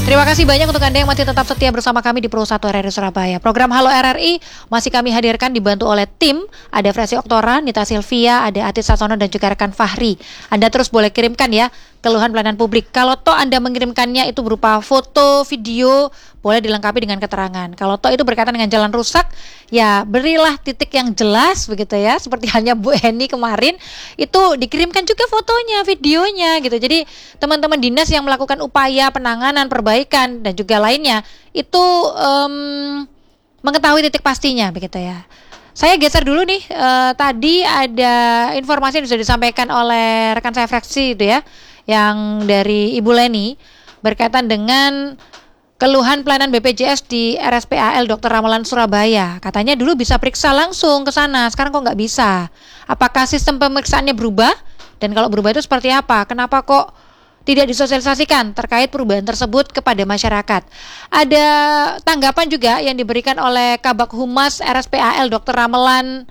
Terima kasih banyak untuk Anda yang masih tetap setia bersama kami di Pro 1 RRI Surabaya. Program Halo RRI masih kami hadirkan dibantu oleh tim. Ada Fresi Oktora, Nita Silvia, ada Atis Sasono dan juga rekan Fahri. Anda terus boleh kirimkan ya keluhan pelayanan publik. Kalau toh Anda mengirimkannya itu berupa foto, video, boleh dilengkapi dengan keterangan. Kalau toh itu berkaitan dengan jalan rusak, ya berilah titik yang jelas begitu ya. Seperti halnya Bu Eni kemarin, itu dikirimkan juga fotonya, videonya gitu. Jadi teman-teman dinas yang melakukan upaya penanganan, perbaikan dan juga lainnya itu mengetahui titik pastinya begitu ya. Saya geser dulu nih, tadi ada informasi yang sudah disampaikan oleh rekan saya Fraksi itu ya, yang dari Ibu Leni berkaitan dengan keluhan pelayanan BPJS di RSPAL Dr. Ramelan Surabaya. Katanya dulu bisa periksa langsung ke sana, sekarang kok nggak bisa. Apakah sistem pemeriksaannya berubah? Dan kalau berubah itu seperti apa? Kenapa kok tidak disosialisasikan terkait perubahan tersebut kepada masyarakat? Ada tanggapan juga yang diberikan oleh Kabag Humas RSPAL Dr. Ramelan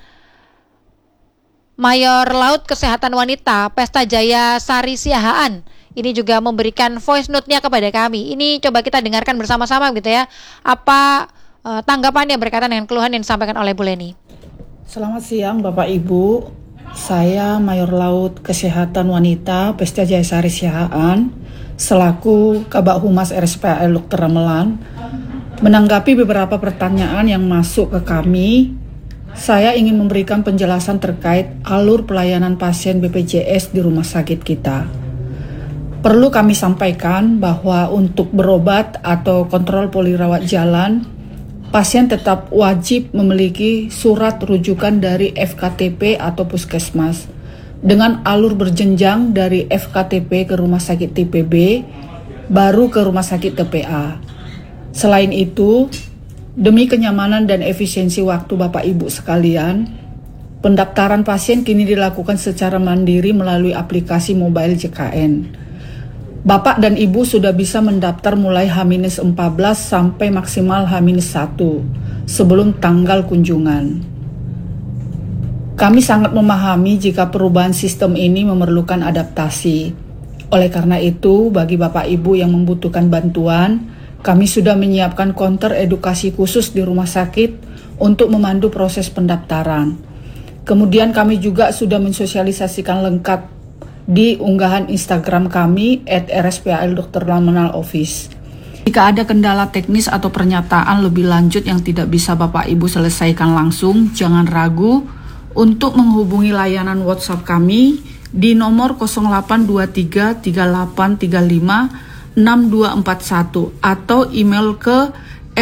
Mayor Laut Kesehatan Wanita Pesta Jaya Sari Siahaan. Ini juga memberikan voice note-nya kepada kami. Ini coba kita dengarkan bersama-sama gitu ya. Apa tanggapannya berkaitan dengan keluhan yang disampaikan oleh Bu Leni. Selamat siang Bapak Ibu. Saya Mayor Laut Kesehatan Wanita Pesta Jaya Sari Siahaan selaku Kabag Humas RSPAL Dr. Ramelan menanggapi beberapa pertanyaan yang masuk ke kami. Saya ingin memberikan penjelasan terkait alur pelayanan pasien BPJS di rumah sakit kita. Perlu kami sampaikan bahwa untuk berobat atau kontrol polirawat jalan, pasien tetap wajib memiliki surat rujukan dari FKTP atau puskesmas dengan alur berjenjang dari FKTP ke rumah sakit TPB, baru ke rumah sakit TPA. Selain itu, demi kenyamanan dan efisiensi waktu Bapak Ibu sekalian, pendaftaran pasien kini dilakukan secara mandiri melalui aplikasi mobile JKN. Bapak dan Ibu sudah bisa mendaftar mulai H-14 sampai maksimal H-1 sebelum tanggal kunjungan. Kami sangat memahami jika perubahan sistem ini memerlukan adaptasi. Oleh karena itu, bagi Bapak Ibu yang membutuhkan bantuan, kami sudah menyiapkan counter edukasi khusus di rumah sakit untuk memandu proses pendaftaran. Kemudian kami juga sudah mensosialisasikan lengkap di unggahan Instagram kami @rspal Dr. Ramelan Office. Jika ada kendala teknis atau pernyataan lebih lanjut yang tidak bisa Bapak Ibu selesaikan langsung, jangan ragu untuk menghubungi layanan WhatsApp kami di nomor 0823 3835 6241 atau email ke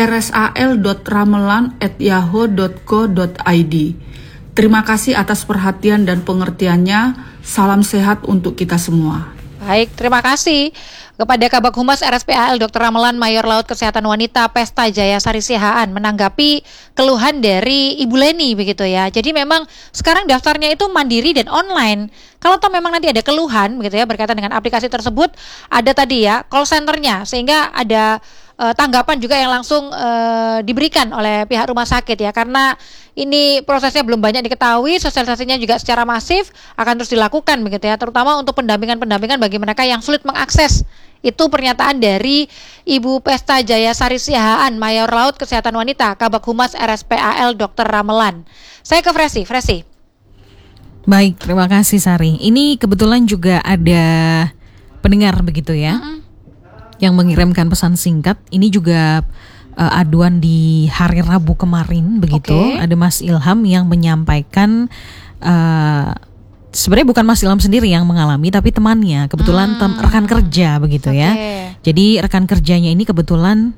rsal.ramelan@yahoo.co.id. Terima kasih atas perhatian dan pengertiannya. Salam sehat untuk kita semua. Baik, terima kasih kepada Kabag Humas RSPAL Dr. Ramelan Mayor Laut Kesehatan Wanita Pesta Jaya Sari Siahaan menanggapi keluhan dari Ibu Leni begitu ya. Jadi memang sekarang daftarnya itu mandiri dan online. Kalau toh memang nanti ada keluhan begitu ya berkaitan dengan aplikasi tersebut, ada tadi ya call centernya, sehingga ada tanggapan juga yang langsung diberikan oleh pihak rumah sakit ya, karena ini prosesnya belum banyak diketahui, sosialisasinya juga secara masif akan terus dilakukan begitu ya, terutama untuk pendampingan bagi mereka yang sulit mengakses. Itu pernyataan dari Ibu Pesta Jaya Sari Siahaan Mayor Laut Kesehatan Wanita Kabag Humas RSPAL Dr. Ramelan. Saya ke Fresi. Baik, terima kasih Sari. Ini kebetulan juga ada pendengar begitu ya, yang mengirimkan pesan singkat. Ini juga aduan di hari Rabu kemarin begitu. Ada Mas Ilham yang menyampaikan, sebenarnya bukan Mas Ilham sendiri yang mengalami, tapi temannya kebetulan rekan kerja begitu ya. Jadi rekan kerjanya ini kebetulan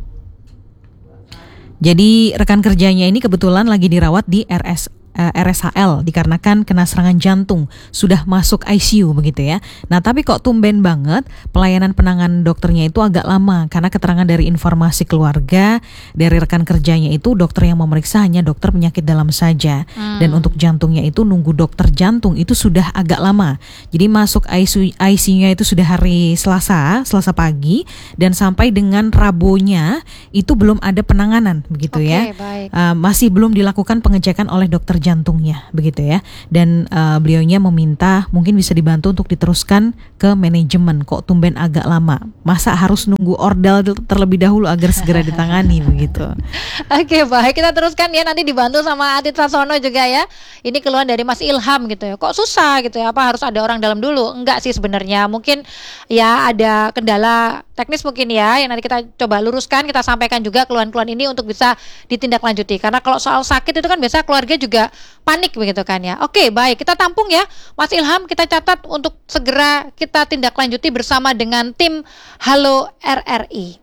lagi dirawat di RSHL dikarenakan kena serangan jantung, sudah masuk ICU begitu ya. Nah tapi kok tumben banget pelayanan penanganan dokternya itu agak lama, karena keterangan dari informasi keluarga dari rekan kerjanya itu dokter yang memeriksa hanya dokter penyakit dalam saja, dan untuk jantungnya itu nunggu dokter jantung itu sudah agak lama. Jadi masuk ICU-nya itu sudah hari Selasa pagi, dan sampai dengan Rabunya itu belum ada penanganan begitu ya. Masih belum dilakukan pengecekan oleh dokter jantungnya begitu ya. Dan beliaunya meminta mungkin bisa dibantu untuk diteruskan ke manajemen. Kok tumben agak lama? Masa harus nunggu ordal terlebih dahulu agar segera ditangani begitu. Oke, baik, kita teruskan ya, nanti dibantu sama Adit Sasono juga ya. Ini keluhan dari Mas Ilham gitu ya. Kok susah gitu ya? Apa harus ada orang dalam dulu? Enggak sih sebenarnya. Mungkin ya ada kendala teknis mungkin ya, yang nanti kita coba luruskan, kita sampaikan juga keluhan-keluhan ini untuk bisa ditindaklanjuti. Karena kalau soal sakit itu kan biasa keluarga juga panik begitu kan ya. Oke, baik, kita tampung ya Mas Ilham, kita catat untuk segera kita tindaklanjuti bersama dengan tim Halo RRI.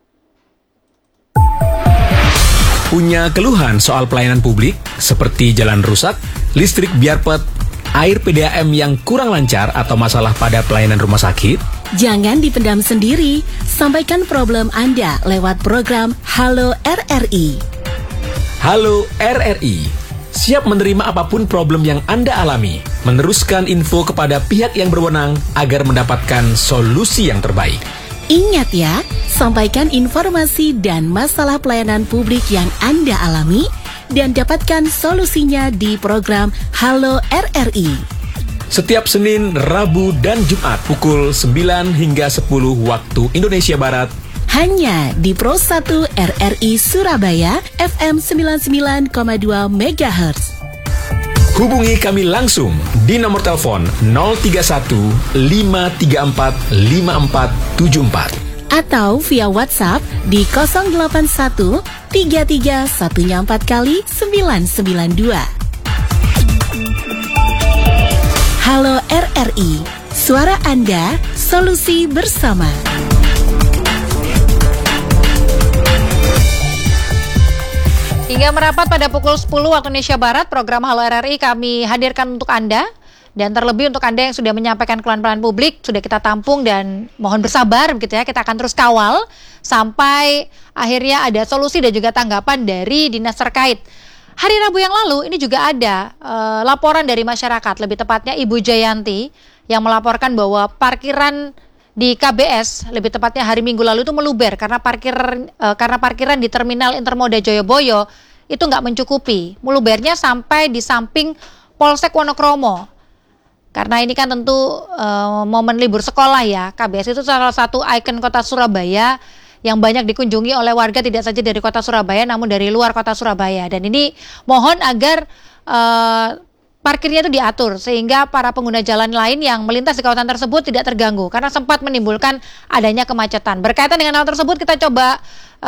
Punya keluhan soal pelayanan publik seperti jalan rusak, listrik biarpet, air PDAM yang kurang lancar atau masalah pada pelayanan rumah sakit? Jangan dipendam sendiri, sampaikan problem Anda lewat program Halo RRI. Halo RRI, siap menerima apapun problem yang Anda alami, meneruskan info kepada pihak yang berwenang agar mendapatkan solusi yang terbaik. Ingat ya, sampaikan informasi dan masalah pelayanan publik yang Anda alami dan dapatkan solusinya di program Halo RRI. Setiap Senin, Rabu, dan Jumat pukul 9 hingga 10 waktu Indonesia Barat. Hanya di Pro 1 RRI Surabaya FM 99,2 MHz. Hubungi kami langsung di nomor telepon 031 534 5474 atau via WhatsApp di 081 3314 kali 992. Halo RRI, suara Anda, solusi bersama. Hingga merapat pada pukul 10 waktu Indonesia Barat, program Halo RRI kami hadirkan untuk Anda. Dan terlebih untuk Anda yang sudah menyampaikan keluhan-keluhan publik, sudah kita tampung dan mohon bersabar begitu ya. Kita akan terus kawal sampai akhirnya ada solusi dan juga tanggapan dari dinas terkait. Hari Rabu yang lalu ini juga ada laporan dari masyarakat, lebih tepatnya Ibu Jayanti yang melaporkan bahwa parkiran di KBS, lebih tepatnya hari Minggu lalu itu meluber karena parkiran di Terminal Intermoda Joyoboyo itu nggak mencukupi. Melubernya sampai di samping Polsek Wonokromo. Karena ini kan tentu momen libur sekolah ya. KBS itu salah satu ikon kota Surabaya yang banyak dikunjungi oleh warga tidak saja dari kota Surabaya namun dari luar kota Surabaya. Dan ini mohon agar parkirnya itu diatur sehingga para pengguna jalan lain yang melintas di kawasan tersebut tidak terganggu karena sempat menimbulkan adanya kemacetan. Berkaitan dengan hal tersebut kita coba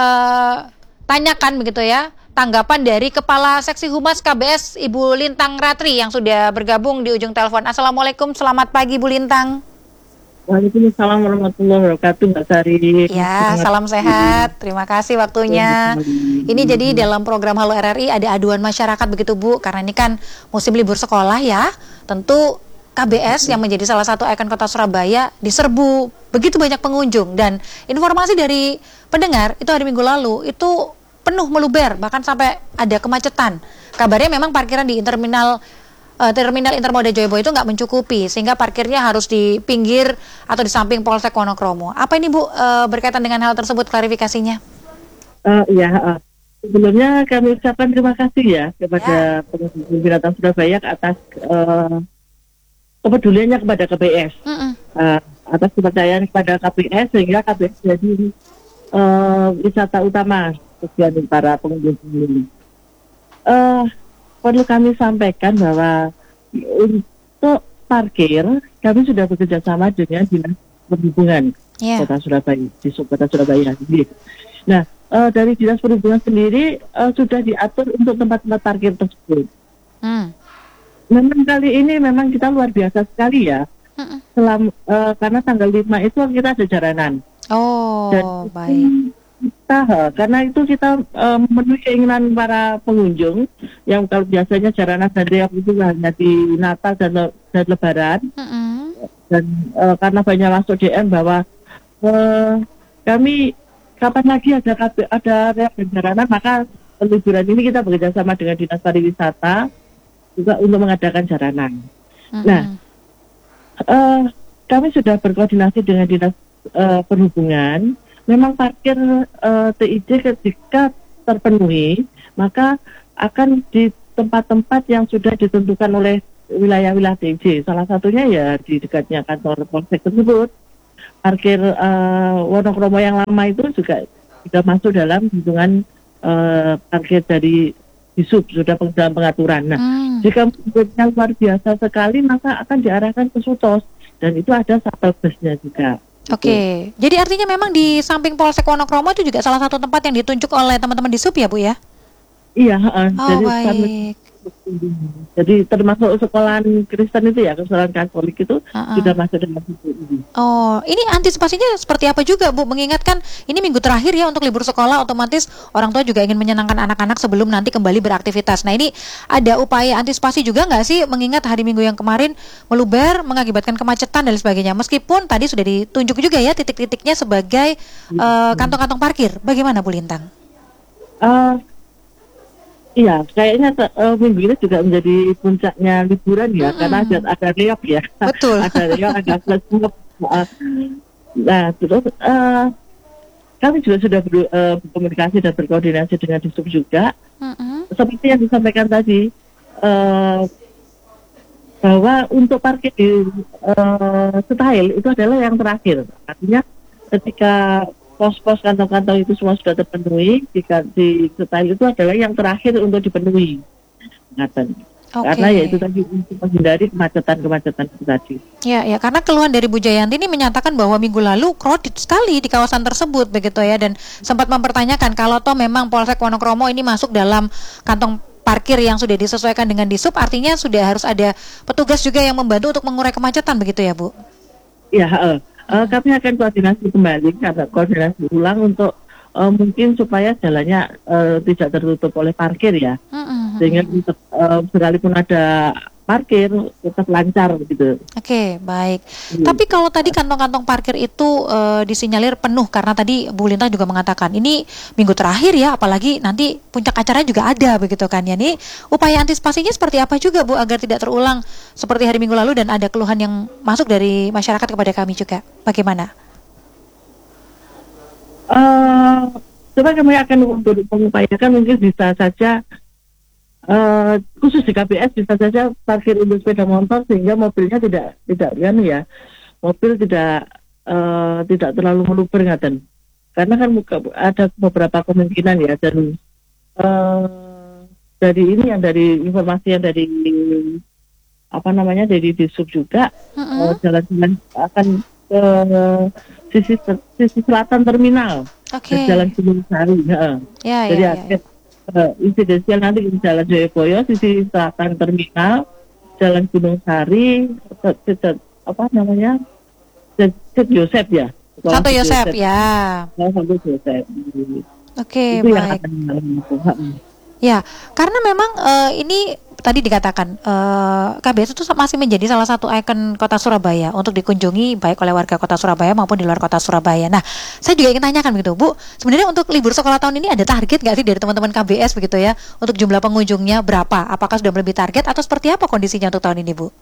tanyakan begitu ya tanggapan dari Kepala Seksi Humas KBS Ibu Lintang Ratri yang sudah bergabung di ujung telepon. Assalamualaikum, selamat pagi Bu Lintang. Waalaikumsalam warahmatullahi wabarakatuh, Mbak Sari. Ya, salam sehat. Terima kasih waktunya. Ini jadi dalam program Halo RRI ada aduan masyarakat begitu Bu, karena ini kan musim libur sekolah ya. Tentu KBS yang menjadi salah satu ikon kota Surabaya diserbu begitu banyak pengunjung dan informasi dari pendengar itu hari Minggu lalu itu penuh meluber bahkan sampai ada kemacetan. Kabarnya memang parkiran di Terminal Intermoda Joyoboyo itu nggak mencukupi sehingga parkirnya harus di pinggir atau di samping Polsek Wonokromo. Apa ini Bu berkaitan dengan hal tersebut klarifikasinya? Sebelumnya kami ucapkan terima kasih ya kepada Pemerintahan Surabaya atas kepeduliannya kepada KBS, atas kepercayaan kepada KBS sehingga KBS jadi wisata utama bagi para pengunjung ini. Perlu kami sampaikan bahwa untuk parkir kami sudah bekerja sama dengan Dinas Perhubungan Kota Surabaya, di Kota Surabaya. Nah, dari Dinas Perhubungan sendiri sudah diatur untuk tempat-tempat parkir tersebut. Memang kali ini memang kita luar biasa sekali ya. Karena tanggal 5 itu kita ada jaranan. Dan baik. Karena itu kita memenuhi keinginan para pengunjung yang kalau biasanya jaranan dan reok itu hanya di Natal dan Lebaran. Dan karena banyak masuk DM bahwa kami kapan lagi ada reok dan jaranan, maka liburan ini kita bekerja sama dengan Dinas Pariwisata juga untuk mengadakan jaranan. Nah, kami sudah berkoordinasi dengan Dinas Perhubungan. Memang parkir TID ketika terpenuhi, maka akan tempat-tempat yang sudah ditentukan oleh wilayah-wilayah TJ. Salah satunya ya di dekatnya kantor polsek tersebut. Parkir Wonokromo yang lama itu juga sudah masuk dalam hitungan parkir dari Disub, sudah dalam pengaturan. Nah, jika menurutnya luar biasa sekali, maka akan diarahkan ke Sutos, dan itu ada shuttle busnya juga. Oke, jadi artinya memang di samping Polsek Wonokromo itu juga salah satu tempat yang ditunjuk oleh teman-teman Disub ya Bu ya? Iya, Oh baik. Jadi termasuk sekolahan Kristen itu ya, sekolahan Katolik itu sudah masuk dalam situ ini. Oh, ini antisipasinya seperti apa juga Bu? Mengingatkan ini minggu terakhir ya untuk libur sekolah, otomatis orang tua juga ingin menyenangkan anak-anak sebelum nanti kembali beraktivitas. Nah ini ada upaya antisipasi juga nggak sih, mengingat hari Minggu yang kemarin meluber mengakibatkan kemacetan dan sebagainya. Meskipun tadi sudah ditunjuk juga ya titik-titiknya sebagai kantong-kantong parkir. Bagaimana Bu Lintang? Iya, kayaknya minggu ini juga menjadi puncaknya liburan ya, karena ada reok ya. Betul. Ada reok, ada flash mob. Nah, terus kami juga sudah berkomunikasi dan berkoordinasi dengan Disub juga. Seperti yang disampaikan tadi, bahwa untuk parkir di Setail itu adalah yang terakhir. Artinya ketika pos-pos kantong-kantong itu semua sudah terpenuhi, di Setail itu adalah yang terakhir untuk dipenuhi. Karena ya itu tadi untuk menghindari kemacetan itu tadi. Ya, karena keluhan dari Bu Jayanti ini menyatakan bahwa minggu lalu crowded sekali di kawasan tersebut begitu ya, dan sempat mempertanyakan kalau toh memang Polsek Wonokromo ini masuk dalam kantong parkir yang sudah disesuaikan dengan Disub, artinya sudah harus ada petugas juga yang membantu untuk mengurai kemacetan begitu ya Bu? Iya, kami akan koordinasi kembali, koordinasi ulang untuk mungkin supaya jalannya tidak tertutup oleh parkir ya, sehingga sekalipun ada parkir tetap lancar gitu. Oke, baik. Tapi kalau tadi kantong-kantong parkir itu disinyalir penuh karena tadi Bu Lintang juga mengatakan ini minggu terakhir ya, apalagi nanti puncak acara juga ada begitu kan ya. Nih upaya antisipasinya seperti apa juga Bu agar tidak terulang seperti hari Minggu lalu dan ada keluhan yang masuk dari masyarakat kepada kami juga. Bagaimana? Coba kami akan mengupayakan, mungkin bisa saja khusus di KBS bisa saja parkir untuk sepeda motor sehingga mobilnya tidak mobil tidak terlalu meluber ngaten. Karena kan ada beberapa kemungkinan ya, dan dari informasi yang dari dari Disub juga, jalan-jalan akan ke sisi selatan terminal, Jalan Gunung Sari. Jadi insidensial nanti di Jalan Joyoboyo, sisi selatan terminal, Jalan Gunung Sari, Santo Yosep ya. Santo Yosep ya. Santo Yosep. Oke, baik. Ya, karena memang ini tadi dikatakan KBS itu masih menjadi salah satu ikon kota Surabaya untuk dikunjungi baik oleh warga kota Surabaya maupun di luar kota Surabaya. Nah, saya juga ingin tanyakan begitu, Bu. Sebenarnya untuk libur sekolah tahun ini ada target nggak sih dari teman-teman KBS begitu ya? Untuk jumlah pengunjungnya berapa? Apakah sudah lebih target atau seperti apa kondisinya untuk tahun ini, Bu?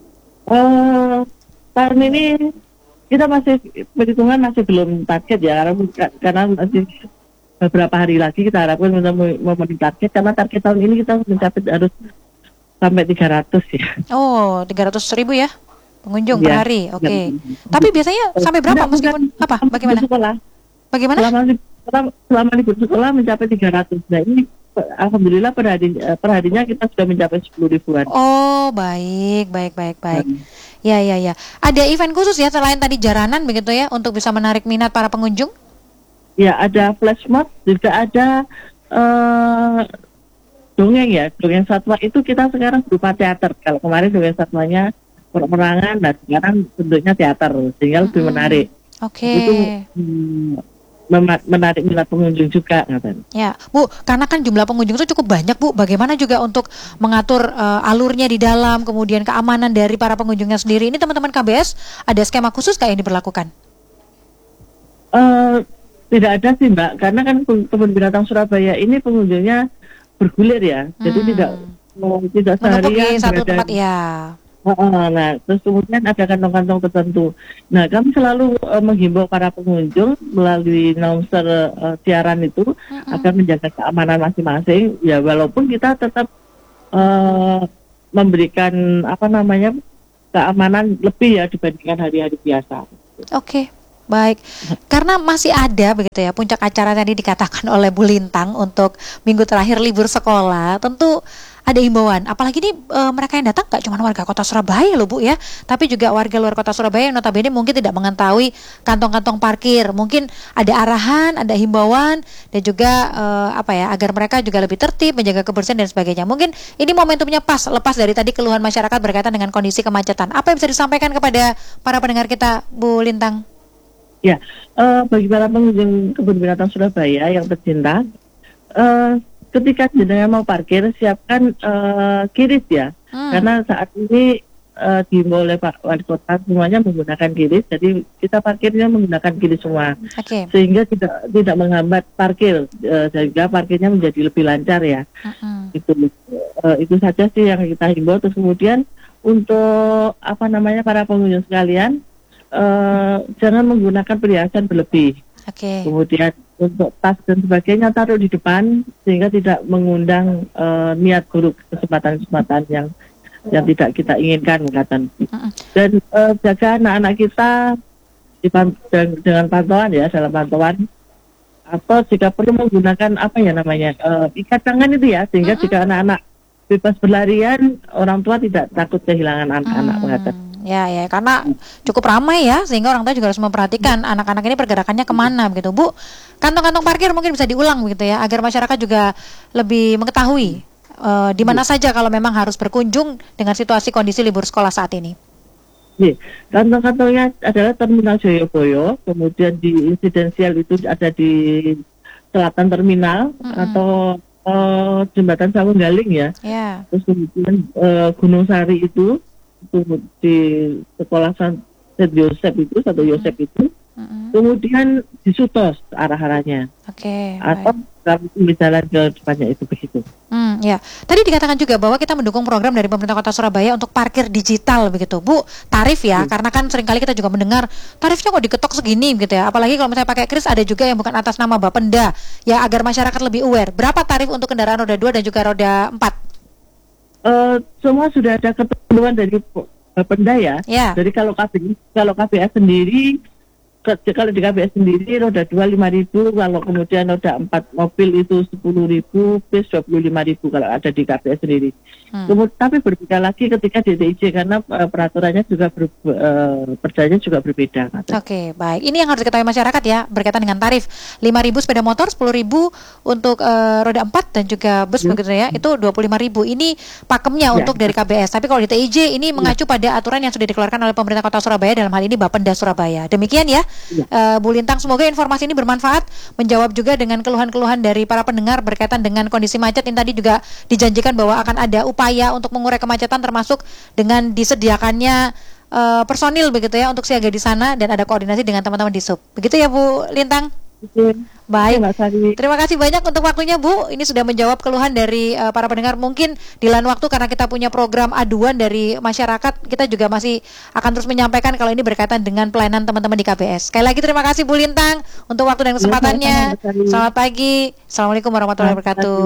Tahun ini kita masih perhitungan masih belum target ya, karena masih beberapa hari lagi kita harapkan memenuhi target, karena target tahun ini kita mencapai harus sampai 300 ya. Oh, 300.000 ya pengunjung per hari. Oke. Tapi biasanya sampai berapa meskipun apa? Bagaimana? Bagaimana? Selama libur sekolah mencapai 300. Nah, ini alhamdulillah per harinya kita sudah mencapai 10 ribuan. Oh, baik. Ya. Ada event khusus ya selain tadi jaranan begitu ya untuk bisa menarik minat para pengunjung? Ya, ada flash mob, juga ada dongeng satwa itu kita sekarang berupa teater. Kalau kemarin dongeng satwanya perangan, dan sekarang bentuknya teater sehingga lebih menarik. Itu menarik minat pengunjung juga, ngaten. Ya, Bu, karena kan jumlah pengunjung itu cukup banyak, Bu. Bagaimana juga untuk mengatur alurnya di dalam, kemudian keamanan dari para pengunjungnya sendiri. Ini teman-teman KBS ada skema khusus kayak yang diberlakukan? Tidak ada sih, Mbak, karena kan Kebun Binatang Surabaya ini pengunjungnya bergulir ya, jadi tidak seharian satu tempat ya. Nah, terus kemudian ada kantong-kantong tertentu. Nah, kami selalu menghimbau para pengunjung melalui announcer siaran itu agar menjaga keamanan masing-masing. Ya, walaupun kita tetap memberikan keamanan lebih ya dibandingkan hari-hari biasa. Oke. Baik, karena masih ada begitu ya puncak acara tadi dikatakan oleh Bu Lintang untuk minggu terakhir libur sekolah, tentu ada himbauan. Apalagi ini mereka yang datang gak cuma warga kota Surabaya loh Bu ya, tapi juga warga luar kota Surabaya yang notabene mungkin tidak mengetahui kantong-kantong parkir. Mungkin ada arahan, ada himbauan, dan juga agar mereka juga lebih tertib, menjaga kebersihan dan sebagainya. Mungkin ini momentumnya pas, lepas dari tadi keluhan masyarakat berkaitan dengan kondisi kemacetan. Apa yang bisa disampaikan kepada para pendengar kita, Bu Lintang? Ya, bagi para pengunjung kebun binatang Surabaya yang tercinta, ketika jenengan mau parkir, siapkan kiris ya, karena saat ini diimbau oleh Pak Wali Kota semuanya menggunakan kiris, jadi kita parkirnya menggunakan kiris semua, sehingga tidak menghambat parkir, sehingga parkirnya menjadi lebih lancar ya. Itu saja sih yang kita himbau. Terus kemudian untuk para pengunjung sekalian, jangan menggunakan perhiasan berlebih. Kemudian untuk tas dan sebagainya taruh di depan sehingga tidak mengundang niat buruk, kesempatan-kesempatan yang tidak kita inginkan, dan jaga anak-anak kita dengan pantauan ya, dalam pantauan, atau jika perlu menggunakan ikat tangan itu ya, sehingga jika anak-anak bebas berlarian, orang tua tidak takut kehilangan anak-anak. Ya, karena cukup ramai ya, sehingga orang tua juga harus memperhatikan anak-anak ini pergerakannya kemana begitu. Bu, kantong-kantong parkir mungkin bisa diulang begitu ya, agar masyarakat juga lebih mengetahui di mana saja kalau memang harus berkunjung dengan situasi kondisi libur sekolah saat ini. Kantong-kantongnya adalah Terminal Joyoboyo, kemudian di insidensial itu ada di selatan terminal atau jembatan Sawunggaling ya. Terus kemudian Gunung Sari itu di sekolah Saint Yosef itu, kemudian di Sutos arah-arahnya. Atau kalau jalan ke depannya itu begitu. Tadi dikatakan juga bahwa kita mendukung program dari pemerintah Kota Surabaya untuk parkir digital begitu, Bu. Tarif ya, karena kan seringkali kita juga mendengar tarifnya kok diketok segini gitu ya. Apalagi kalau misalnya pakai kris, ada juga yang bukan atas nama Bapenda, ya agar masyarakat lebih aware. Berapa tarif untuk kendaraan roda 2 dan juga roda 4? Semua sudah ada ketentuan dari Bapenda ya. Jadi kalau KPS sendiri, kalau di KPS sendiri roda 2 5.000, kalau kemudian roda 4 mobil itu 10.000, bis 25.000 kalau ada di KPS sendiri. Tapi berbeda lagi ketika di DIJ karena peraturannya juga perjalanan juga berbeda. Baik. Ini yang harus diketahui masyarakat ya, berkaitan dengan tarif 5.000 sepeda motor, 10.000 untuk roda 4 dan juga bus begitu ya, itu 25.000. Ini pakemnya untuk dari KBS. Tapi kalau di TIJ ini mengacu pada aturan yang sudah dikeluarkan oleh pemerintah Kota Surabaya, dalam hal ini Bapenda Surabaya. Demikian ya. Bu Lintang, semoga informasi ini bermanfaat, menjawab juga dengan keluhan-keluhan dari para pendengar berkaitan dengan kondisi macet. Ini tadi juga dijanjikan bahwa akan ada upaya untuk mengurai kemacetan, termasuk dengan disediakannya personil begitu ya untuk siaga di sana, dan ada koordinasi dengan teman-teman di sub. Begitu ya Bu Lintang? Baik, terima kasih banyak untuk waktunya Bu. Ini sudah menjawab keluhan dari para pendengar. Mungkin di lain waktu, karena kita punya program aduan dari masyarakat, kita juga masih akan terus menyampaikan kalau ini berkaitan dengan pelayanan teman-teman di KPS. Sekali lagi terima kasih Bu Lintang untuk waktu dan kesempatannya. Selamat pagi. Assalamualaikum warahmatullahi wabarakatuh.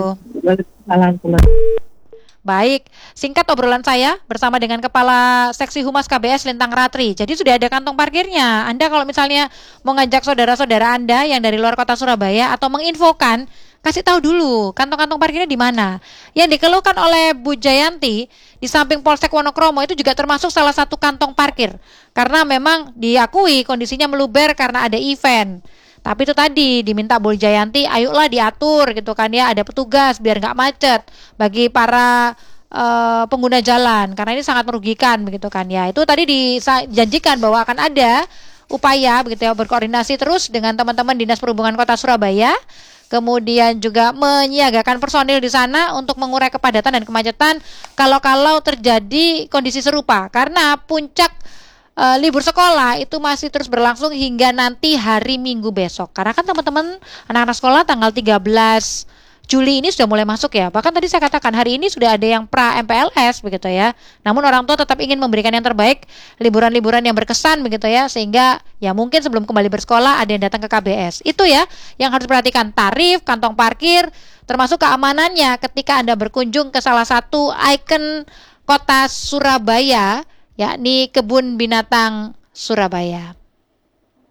Baik, singkat obrolan saya bersama dengan Kepala Seksi Humas KBS Lintang Ratri. Jadi sudah ada kantong parkirnya. Anda kalau misalnya mau ngajak saudara-saudara Anda yang dari luar kota Surabaya atau menginfokan, kasih tahu dulu kantong-kantong parkirnya di mana. Yang dikeluhkan oleh Bu Jayanti, di samping Polsek Wonokromo itu juga termasuk salah satu kantong parkir. Karena memang diakui kondisinya meluber karena ada event. Tapi itu tadi diminta Bu Jayanti, ayolah diatur gitu kan ya, ada petugas biar nggak macet bagi para pengguna jalan, karena ini sangat merugikan begitu kan ya. Itu tadi dijanjikan bahwa akan ada upaya begitu ya, berkoordinasi terus dengan teman-teman Dinas Perhubungan Kota Surabaya, kemudian juga menyiagakan personil di sana untuk mengurai kepadatan dan kemacetan kalau terjadi kondisi serupa, karena puncak libur sekolah itu masih terus berlangsung hingga nanti hari Minggu besok. Karena kan teman-teman anak-anak sekolah tanggal 13 Juli ini sudah mulai masuk ya. Bahkan tadi saya katakan hari ini sudah ada yang pra MPLS begitu ya. Namun orang tua tetap ingin memberikan yang terbaik, liburan-liburan yang berkesan begitu ya, sehingga ya mungkin sebelum kembali bersekolah ada yang datang ke KBS. Itu ya yang harus diperhatikan, tarif, kantong parkir, termasuk keamanannya ketika Anda berkunjung ke salah satu ikon kota Surabaya, yakni Kebun Binatang Surabaya.